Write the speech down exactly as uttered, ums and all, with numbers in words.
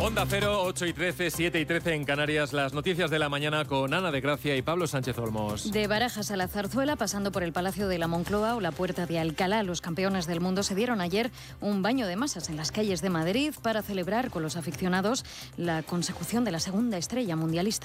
Onda Cero, ocho y trece, siete y trece en Canarias. Las noticias de la mañana con Ana de Gracia y Pablo Sánchez Olmos. De Barajas a la Zarzuela, pasando por el Palacio de la Moncloa o la Puerta de Alcalá, los campeones del mundo se dieron ayer un baño de masas en las calles de Madrid para celebrar con los aficionados la consecución de la segunda estrella mundialista.